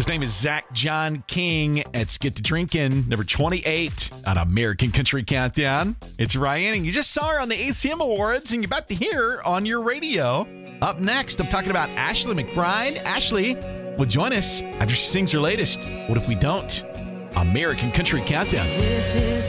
name is Zach John King. Let's get to drinking. Number 28 on American Country Countdown. It's Ryan, and you just saw her on the ACM Awards, and you're about to hear her on your radio. Up next, I'm talking about Ashley McBryde. Ashley will join us after she sings her latest, What If We Don't? American Country Countdown. This is